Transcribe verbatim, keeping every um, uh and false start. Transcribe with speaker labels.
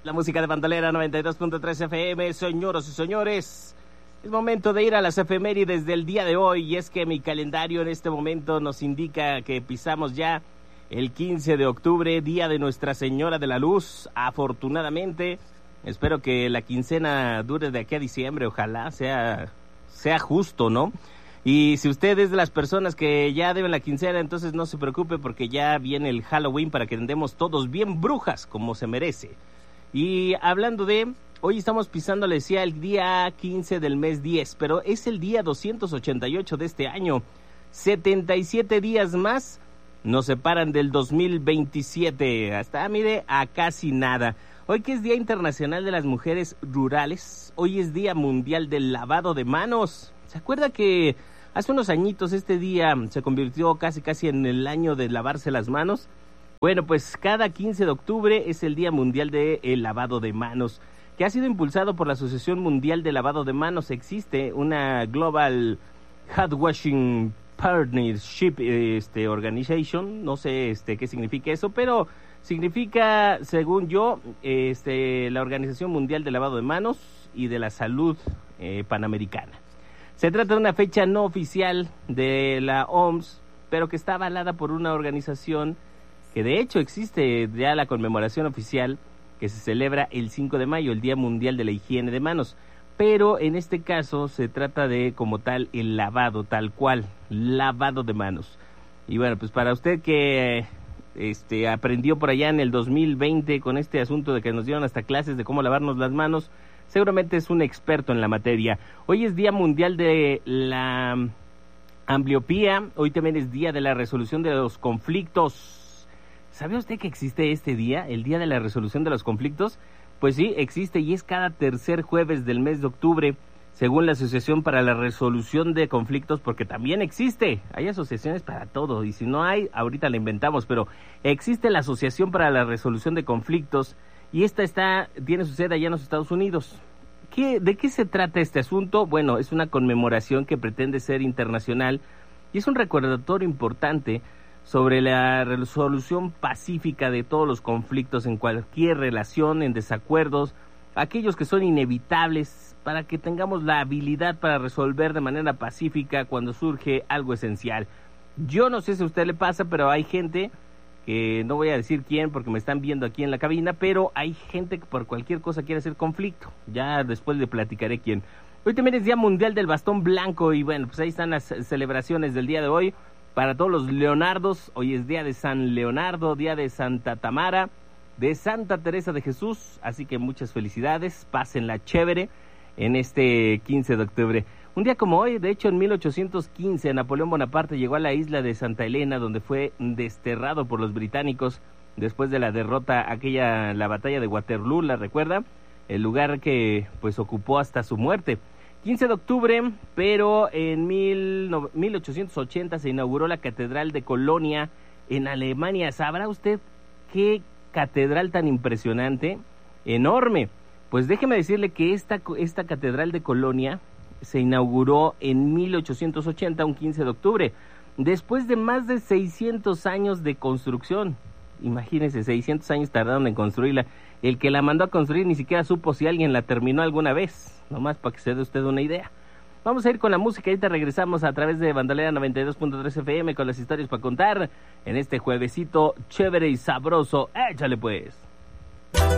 Speaker 1: La música de Bandolera noventa y dos punto tres F M, señoras y señores. Es momento de ir a las efemérides del día de hoy, y es que mi calendario en este momento nos indica que pisamos ya el quince de octubre, día de Nuestra Señora de la Luz. Afortunadamente, espero que la quincena dure de aquí a diciembre, ojalá sea, sea justo, ¿no? Y si usted es de las personas que ya deben la quincena, entonces no se preocupe porque ya viene el Halloween para que andemos todos bien brujas como se merece. Y hablando de, hoy estamos pisando, le decía, el día quince del mes diez, pero es el día doscientos ochenta y ocho de este año. setenta y siete días más nos separan del dos mil veintisiete, hasta, mire, a casi nada. Hoy que es Día Internacional de las Mujeres Rurales, hoy es Día Mundial del Lavado de Manos. ¿Se acuerda que hace unos añitos este día se convirtió casi casi en el año de lavarse las manos? Bueno, pues cada quince de octubre es el Día Mundial del Lavado de Manos, que ha sido impulsado por la Asociación Mundial de Lavado de Manos. Existe una Global Hand Washing Partnership este, Organization, no sé este, qué significa eso, pero significa, según yo, este, la Organización Mundial de Lavado de Manos y de la Salud eh, Panamericana. Se trata de una fecha no oficial de la O M S, pero que está avalada por una organización que de hecho existe ya la conmemoración oficial, que se celebra el cinco de mayo, el Día Mundial de la Higiene de Manos. Pero en este caso se trata de, como tal, el lavado, tal cual, lavado de manos. Y bueno, pues para usted que este, aprendió por allá en el dos mil veinte con este asunto de que nos dieron hasta clases de cómo lavarnos las manos, seguramente es un experto en la materia. Hoy es Día Mundial de la Ambliopía, hoy también es Día de la Resolución de los Conflictos. ¿Sabe usted que existe este día, el Día de la Resolución de los Conflictos? Pues sí, existe, y es cada tercer jueves del mes de octubre, según la Asociación para la Resolución de Conflictos, porque también existe, hay asociaciones para todo, y si no hay, ahorita la inventamos, pero existe la Asociación para la Resolución de Conflictos, y esta está, tiene su sede allá en los Estados Unidos. ¿Qué, ¿De qué se trata este asunto? Bueno, es una conmemoración que pretende ser internacional, y es un recordatorio importante sobre la resolución pacífica de todos los conflictos en cualquier relación, en desacuerdos, aquellos que son inevitables, para que tengamos la habilidad para resolver de manera pacífica cuando surge algo esencial. Yo no sé si a usted le pasa, pero hay gente, que no voy a decir quién porque me están viendo aquí en la cabina, pero hay gente que por cualquier cosa quiere hacer conflicto. Ya después le platicaré quién. Hoy también es Día Mundial del Bastón Blanco, y bueno, pues ahí están las celebraciones del día de hoy. Para todos los Leonardos, hoy es día de San Leonardo, día de Santa Tamara, de Santa Teresa de Jesús, así que muchas felicidades, pásenla chévere en este quince de octubre. Un día como hoy, de hecho en mil ochocientos quince, Napoleón Bonaparte llegó a la isla de Santa Elena, donde fue desterrado por los británicos después de la derrota, aquella, la batalla de Waterloo, ¿la recuerda? El lugar que pues ocupó hasta su muerte. quince de octubre, pero en mil ochocientos ochenta se inauguró la Catedral de Colonia en Alemania. ¿Sabrá usted qué catedral tan impresionante? Enorme. Pues déjeme decirle que esta, esta Catedral de Colonia se inauguró en mil ochocientos ochenta, un quince de octubre, después de más de seiscientos años de construcción. Imagínense, seiscientos años tardaron en construirla. El que la mandó a construir ni siquiera supo si alguien la terminó alguna vez. Nomás para que se dé usted una idea. Vamos a ir con la música, ahorita regresamos a través de Bandolera noventa y dos punto tres F M con las historias para contar en este juevesito chévere y sabroso. ¡Échale pues!